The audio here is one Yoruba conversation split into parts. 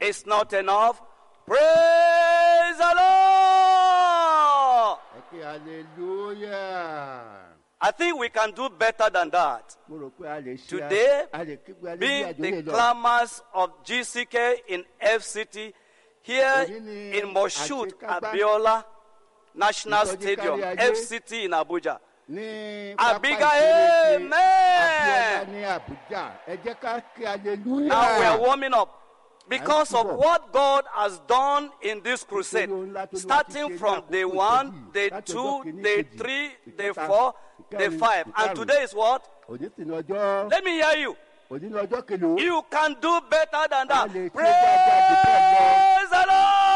is not enough. Praise the Lord. Okay, hallelujah. I think we can do better than that. Today, being the clamors of GCK in FCT, here in Moshood Abiola National Stadium, FCT in Abuja. A bigger amen. Now we are warming up because of what God has done in this crusade, starting from day 1, day 2, day 3, day 4, day 5. And today is what? Let me hear you. You can do better than that. Praise the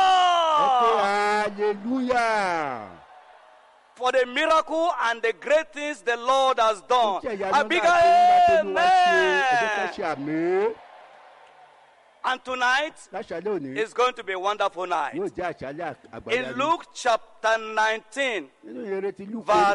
Lord. Hallelujah. For the miracle and the great things the Lord has done. A bigger amen. And tonight is going to be a wonderful night. In Luke chapter 19, verse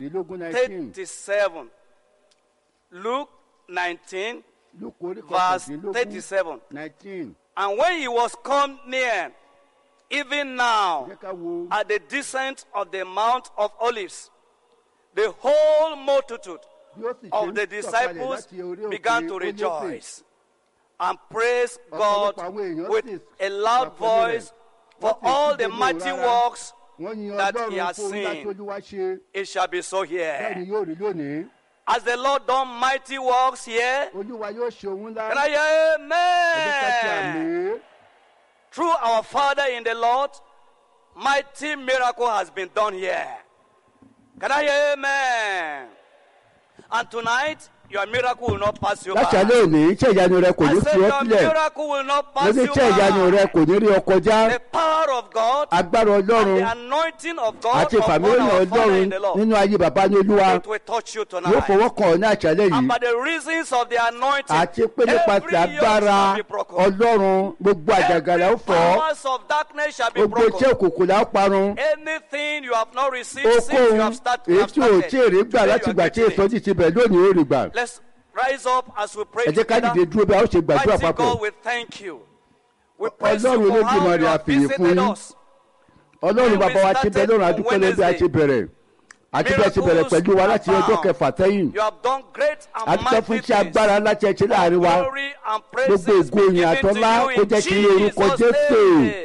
37. Luke 19, verse 37. And when he was come near, even now, at the descent of the Mount of Olives, the whole multitude of the disciples began to rejoice and praise God with a loud voice for all the mighty works that he has seen. It shall be so here. As the Lord done mighty works here, can I hear amen? Through our Father in the Lord, mighty miracle has been done here. Can I hear amen? And tonight, your miracle will not pass you by. I said your miracle will not pass you by. The power of God and the anointing of God upon our Father in the Lord, it will touch you tonight. And by the reasons of the anointing, every yoke shall be broken. Every powers of darkness shall be broken. Anything you have not received since you have started, today you are getting it. Let's rise up as we pray together. Mighty God, we thank you. We praise you for how you have visited us. Ọlọ́run bàbá wa ti bẹ lọ́run adúpẹ́ lórí àti bẹ̀rẹ̀ àti bẹ́ẹ̀ ti bẹ̀rẹ̀ pẹ̀lú wa láti ọjọ́ kẹfà sẹ́yìn. Adúpẹ́ fún iṣẹ́ agbára láti ẹ̀ṣẹ̀ láàrin wa. Gbogbo ògo ìyìn àtọ́lá kó jẹ́ kí ní orúkọ Jésù.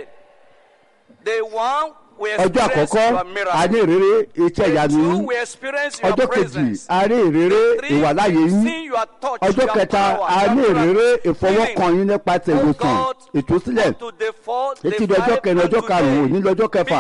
Ọjọ́ àkọ́kọ́ a ní ìrírí iṣẹ́ ìyanu yín. Ọjọ́ kejì a ní ìrírí ìwàláyé yín. Ọjọ́ kẹta a ní ìrírí ìfọwọ́kàn yín nípasẹ̀ ìwòsàn ìtúsílẹ̀. Títí di ọjọ́ kẹrin ọjọ́ karùn-ún ní lọ́jọ́ kẹfà.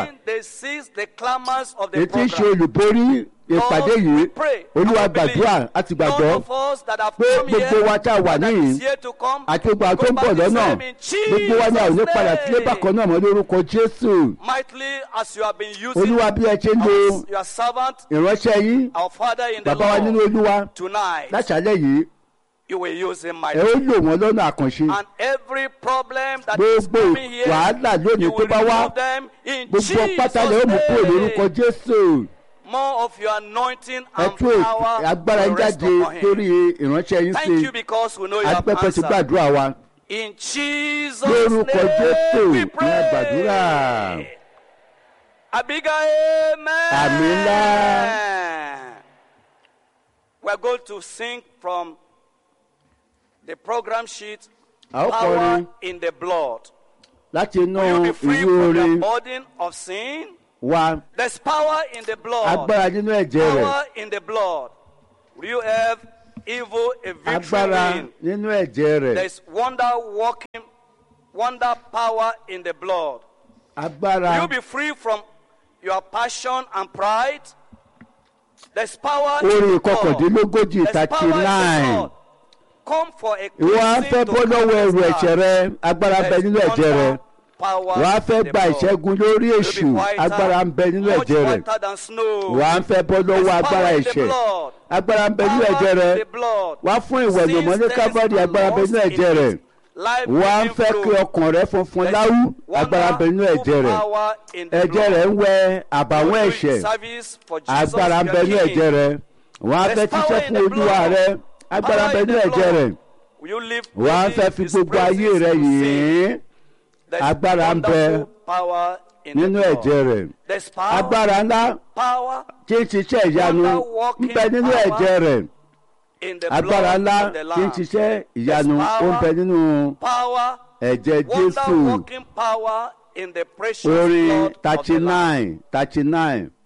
Ètí ṣe olùborí ìpàdé yìí, Olúwa gbàdúrà àti gbàgbọ́ pé gbogbo wa tá a wà níyìn àti gbogbo àwọn tó ń bọ̀ lọ́nà gbogbo wa ní àwọn onípadà sílé bákan náà mọ́ lórúkọ Jésù. Olúwa bí ẹ ṣe ń lo ìránṣẹ́ yín bàbá wa nínú Olúwa láṣálẹ́ yìí. Ẹ ó lò wọ́n lọ́nà àkànṣe. Gbogbo wàhálà lónìí tó bá wá gbogbo pátá lè ó mú kúrò lórúkọ Jésù. More of your anointing and power agbára jáde lórí ìránṣẹ́ yín sí adúpẹ́ ti gbàdúrà wa. In Jesus' name we pray. A bigger amen. We are going to sing from the program sheet, Power in the Blood. Will you be free from the burden of sin? There's power in the blood. Power in the blood. Will you have evil a victory in? There's wonder power in the blood. Will you be free from your passion and pride? There's power in the blood. There's power in the blood. Come for a cleansing to come. Wàá fẹ́ gba ìṣẹ́gun lórí èṣù agbára ń bẹ nínú ẹ̀jẹ̀ rẹ̀. Wàá fẹ́ bọ́ lọ́wọ́ agbára ẹ̀ṣẹ̀ agbára ń bẹ nínú ẹ̀jẹ̀ rẹ̀. Wàá fún ìwẹ̀nùmọ́ ní Calvary agbára ń bẹ nínú ẹ̀jẹ̀ rẹ̀. Wàá fẹ́ kí ọkàn rẹ̀ funfun láwù agbára ń bẹ nínú ẹ̀jẹ̀ rẹ̀. Ẹ̀jẹ̀ rẹ̀ ń wẹ àbàwọ́n ẹ̀ṣẹ̀ agbára ń bẹ nínú ẹ̀jẹ̀ rẹ̀. Wàá fẹ́ ṣiṣẹ́ fún Olúwa rẹ̀ agbára ń bẹ nínú ẹ̀jẹ̀ rẹ̀. Wàá fẹ́ fi gbogbo ayé rẹ̀ yìn. agbára ń bẹ nínú ẹ̀jẹ̀ rẹ̀. Agbára ńlá tí ń ṣiṣẹ́ ìyanu ń bẹ nínú ẹ̀jẹ̀ rẹ̀. Agbára ńlá tí ń ṣiṣẹ́ ìyanu ó ń bẹ nínú ẹ̀jẹ̀ Jésù. Orin 39.